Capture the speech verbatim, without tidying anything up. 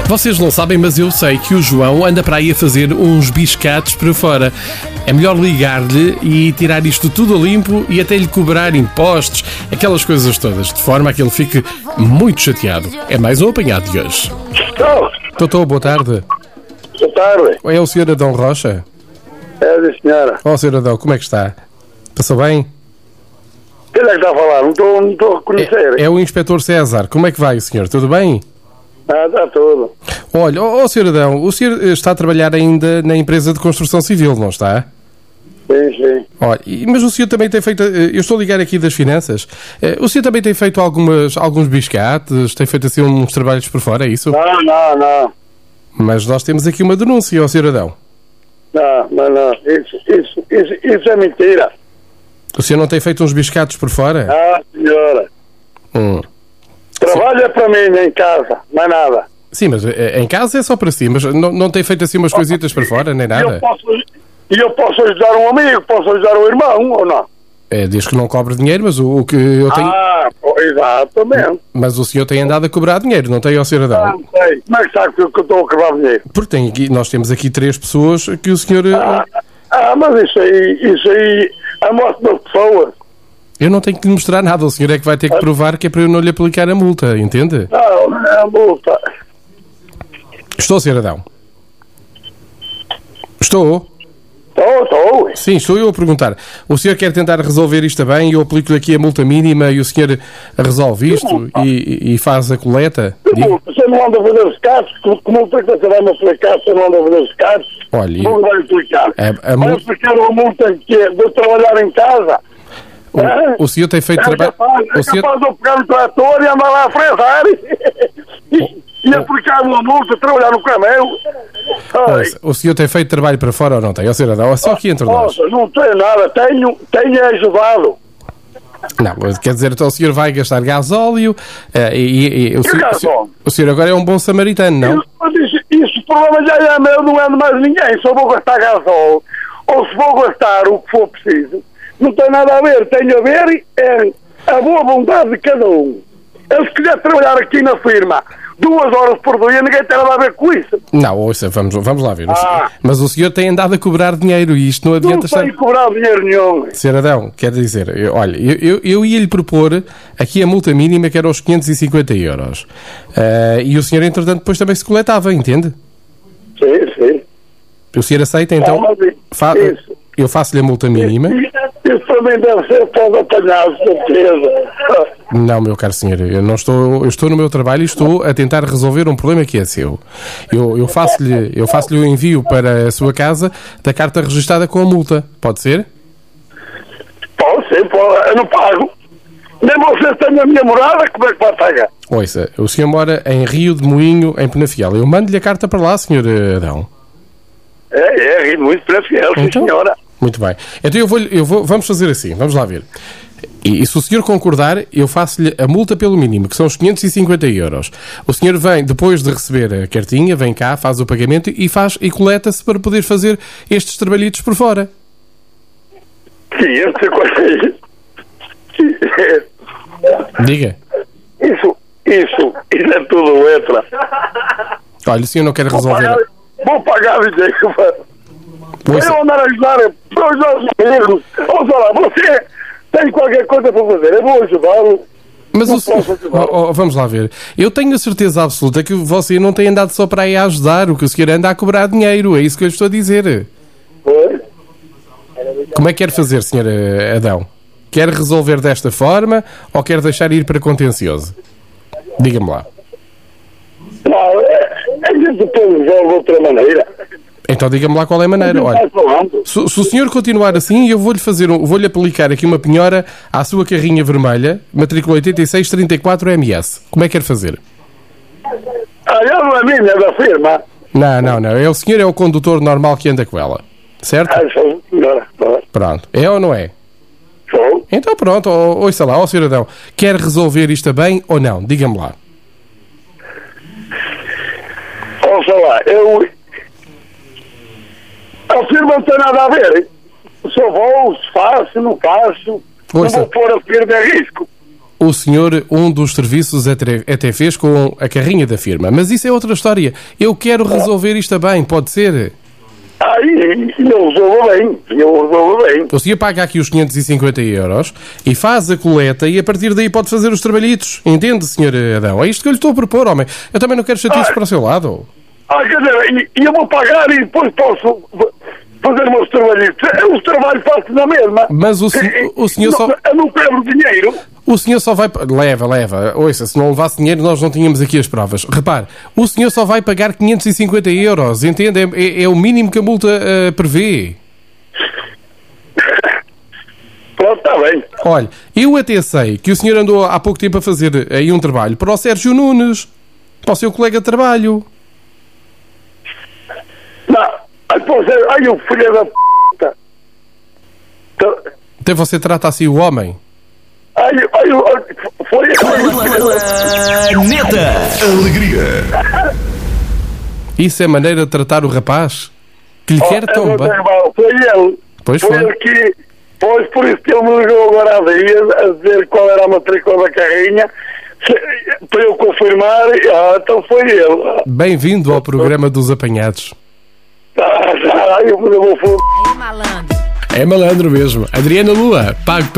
Vocês não sabem, mas eu sei que o João anda para aí a fazer uns biscates para fora. É melhor ligar-lhe e tirar isto tudo a limpo e até lhe cobrar impostos, aquelas coisas todas, de forma a que ele fique muito chateado. É mais um apanhado de hoje. Estou. Doutor, boa tarde. Boa tarde. É o senhor Adão Rocha? É da senhora. Ó, senhor Adão, como é que está? Passou bem? Quem é que está a falar? Não estou, não estou a reconhecer. É, é o inspetor César. Como é que vai, senhor? Tudo bem? Ah, está tudo. Olha, ó, ó senhor Adão, o senhor está a trabalhar ainda na empresa de construção civil, não está? Sim, sim. Olha, e- mas o senhor também tem feito... eh, Eu estou a ligar aqui das finanças. Eh, O senhor também tem feito algumas, alguns biscates, tem feito assim uns trabalhos por fora, é isso? Não, não, não. Mas nós temos aqui uma denúncia, ó senhor Adão. Não, não, não. Isso, isso, isso, isso é mentira. O senhor não tem feito uns biscates por fora? Ah, senhora. Hum. Trabalha para mim em casa, mais nada. Sim, mas eh, em casa é só para si, mas não, não tem feito assim umas coisitas por fora, nem E eu nada? posso, e eu posso ajudar um amigo, posso ajudar um irmão, ou não? É, diz que não cobra dinheiro, mas o, o que eu tenho... Ah, pô, exatamente. Mas o senhor tem andado a cobrar dinheiro, não tem, ó senhor Ah, Adão? não sei. Como é que sabe que eu que eu estou a cobrar dinheiro? Porque tem aqui, nós temos aqui três pessoas que o senhor... eh, Ah, ah, mas isso aí, isso aí, a morte das pessoas. Eu não tenho que lhe mostrar nada, o senhor é que vai ter que provar que é para eu não lhe aplicar a multa, entende? Não, é a multa. Estou, senhor Adão? Estou? Estou, estou. Sim, estou eu a perguntar. O senhor quer tentar resolver isto bem e eu aplico-lhe aqui a multa mínima e o senhor resolve isto e, e faz a coleta? Diga. Você não anda a fazer os cartos? Como é que você vai me aplicar? Você não anda a fazer os cartos? Olha, Não vai aplicar. A- a Vai multa- aplicar uma multa que é de trabalhar em casa? O, o senhor tem feito É trabalho... capaz, é O senhor... capaz de eu pegar no trator e andar lá a fresar e, e aplicar uma multa, trabalhar no caminhão. Ai, Ouça, O senhor tem feito trabalho para fora ou não tem? Ó, senhor Adão, é só aqui entre nós. nossa, não tenho nada, tenho, tenho ajudado. Não, quer dizer, então o senhor vai gastar gasóleo eh, e, e- e o, Que senhor, o, senhor, gasóleo? o senhor agora é um bom samaritano, não? Mas isso, isso o problema já é meu, não é de mais ninguém. Se eu vou gastar gasol ou se vou gastar o que for preciso, não tem nada a ver. Tem a ver é a boa vontade de cada um. Eu se quiser trabalhar aqui na firma duas horas por dia, ninguém tem nada a ver com isso. Não, ouça, vamos, vamos lá ver. O Ah. senhor- Mas o senhor tem andado a cobrar dinheiro e isto não Não adianta estar... tem que cobrar dinheiro nenhum. senhor Adão, quer dizer, eu- olha, eu, eu, eu ia-lhe propor aqui a multa mínima que era os quinhentos e cinquenta euros. Eh, e o senhor, entretanto, depois também se coletava, entende? Sim, sim. O senhor aceita, então? Ah, mas Fa- isso. eu faço-lhe a multa mínima? Isso também deve ser pode apanhar, certeza. Não, meu caro senhor, eu não estou, eu estou no meu trabalho e estou a tentar resolver um problema que é seu. Eu, eu faço-lhe, eu faço-lhe o envio para a sua casa da carta registada com a multa. Pode ser? Pode ser, pode, eu não pago. Nem vocês têm a minha morada, como é que vai pagar? Ouça, o senhor mora em Rio de Moinho, em Penafiel. Eu mando-lhe a carta para lá, senhor Adão. É, é, muito para fiel, sim, Então? senhora. Muito bem. Então eu vou, eu vou, vamos fazer assim, vamos lá ver. E, e se o senhor concordar, eu faço-lhe a multa pelo mínimo, que são os quinhentos e cinquenta euros. O senhor vem, depois de receber a cartinha, vem cá, faz o pagamento e faz e coleta-se para poder fazer estes trabalhitos por fora. quinhentos e cinquenta. Diga. Isso, isso, isso é tudo letra. Olha, o senhor não quer Vou resolver... pagar, vou pagar o dinheiro. Ouça, Eu andar a ajudar, para ajudar os amigos. Ouça lá, você tem qualquer coisa para fazer, eu vou ajudá-lo. mas não o senhor... posso ajudar. Oh, oh, vamos lá ver. Eu tenho a certeza absoluta que você não tem andado só para aí a ajudar, o que o senhor anda a cobrar dinheiro. É isso que eu lhe estou a dizer. Foi? Como é que quer fazer, senhor Adão? Quer resolver desta forma ou quer deixar ir para contencioso? Diga-me lá. Não, é, a gente depois resolve de outra maneira. Então diga-me lá qual é a maneira. Olha, Vai falando. se, se o senhor continuar assim, eu vou-lhe fazer, um, vou-lhe aplicar aqui uma penhora à sua carrinha vermelha, matrícula oitenta e seis trinta e quatro M S. Como é que quer fazer? Ah, eu não é minha, é da firma. Não, não, não. É o senhor, é o condutor normal que anda com ela. Certo? Ah, sou senhora. Sou. Pronto. É ou não é? Sou. Então pronto, ó, ouça lá, ó cidadão. Quer resolver isto bem ou não? Diga-me lá. Ouça lá, eu... A firma não tem nada a ver, hein? Se eu vou, se faço, não faço. Ouça. Não vou pôr a firma em risco. o senhor um dos serviços até fez com a carrinha da firma. Mas isso é outra história. Eu quero resolver isto bem, pode ser? Ah, e eu resolvo bem, eu resolvo bem. O senhor paga aqui os quinhentos e cinquenta euros e faz a coleta e a partir daí pode fazer os trabalhitos. Entende, senhor Adão? É isto que eu lhe estou a propor, homem. Eu também não quero chatices ah, para o seu lado. Ah, quer dizer, e eu vou pagar e depois posso fazer os meus trabalhitos. Os trabalhos faço na mesma. Mas o, sen- o senhor só... Eu não quero dinheiro. O senhor só vai... Leva, leva. Ouça, se não levasse dinheiro nós não tínhamos aqui as provas. Repare, o senhor só vai pagar quinhentos e cinquenta euros, entende? É, é, é o mínimo que a multa uh, prevê. Pronto, está bem. Olha, eu até sei que o senhor andou há pouco tempo a fazer aí um trabalho para o Sérgio Nunes, para o seu colega de trabalho. Não, ai, você, ai, o filho da p... Até você trata assim o homem. Ai, ai, ai, foi... Planeta Alegria. Isso é maneira de tratar o rapaz? Que lhe oh, quer tão bem. Foi ele. Pois foi. foi. Ele que... Pois, por isso que ele me ligou agora há dias a dizer qual era a matrícula da carrinha, se, para eu confirmar, ah, então foi ele. Bem-vindo ao programa dos apanhados. Ah, eu vou foder. É malandro. É malandro mesmo. Adriana Lua, pago